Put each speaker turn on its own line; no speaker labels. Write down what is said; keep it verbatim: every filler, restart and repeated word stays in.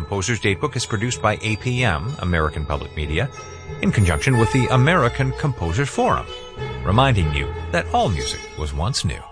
Composer's Datebook is produced by A P M, American Public Media, in conjunction with the American Composers Forum, reminding you that all music was once new.